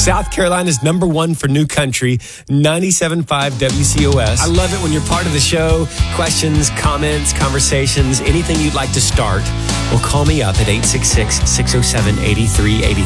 South Carolina's #1 for new country, 97.5 WCOS. I love it when you're part of the show. Questions, comments, conversations, anything you'd like to start. Well, call me up at 866-607-8383.